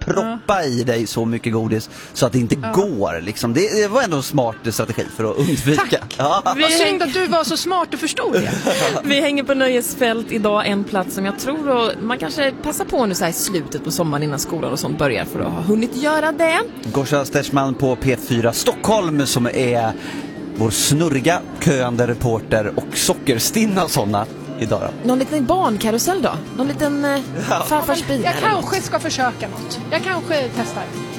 proppa i dig så mycket godis så att det inte går. Liksom. Det var ändå en smart strategi för att undvika. Tack! Vad synd att du var så smart och förstod det. Vi hänger på Nöjesfält idag, en plats som jag tror och man kanske passar på nu så här i slutet på sommaren innan skolan och sånt börjar för att ha hunnit göra det. Gorsa Stersman på P4 Stockholm som är vår snurriga, köande reporter och sockerstinna sådana idag då. Någon liten barnkarusell då? Någon liten farfars bil? Jag kanske ska försöka något. Jag kanske testar.